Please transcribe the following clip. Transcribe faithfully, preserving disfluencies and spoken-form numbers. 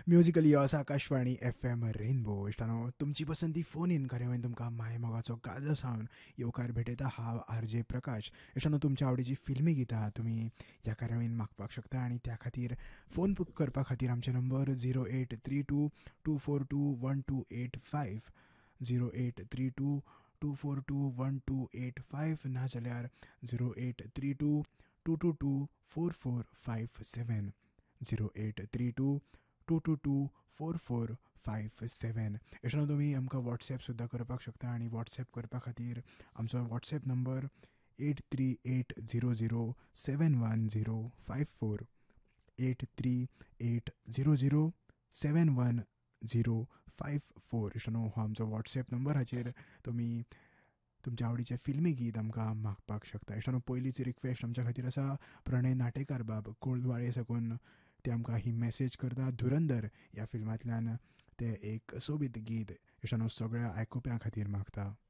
Musically यॉस Akashvani F M rainbow इश्टानो तुमची पसंती phone in कार्यावळीन तुमकां माय मोगाचो गाजो सावन येवकार भेटयता हांव आर जे प्रकाश. इश्टानो तुमच्या आवडीची फिल्मी गितां तुमी ह्या कार्यावळीन मागपाक शकता आनी त्या खातीर फोन बुक करपा खातीर आमचे number zero eight three to to four to one two eight five zero eight three to to four to one two eight five नाजाल्यार zero eight three to to to to four four five seven zero eight three to to to to four four five सेवन. इश्टानो तुमी आमकां WhatsApp सुद्दां करपाक शकता आनी WhatsApp करपा खातीर आमचो WhatsApp number eight three eight zero zero सेवन one zero five four eight three eight zero zero सेवन one zero five four. इश्टानो हो आमचो वॉट्सॅप नंबर हाचेर तुमी तुमच्या आवडीचें फिल्मी गीत आमकां मागपाक शकता. इश्टानो पयलींची रिक्वेस्ट आमच्या खातीर आसा प्रणय नाटेकार बाब कोल्डवाळे साकून ते आमकां ही मॅसेज करता धुरंधर ह्या फिल्मांतल्यान ते एक सोबीत गीत इश्टानो सगळ्या आयकुप्यां खातीर मागता.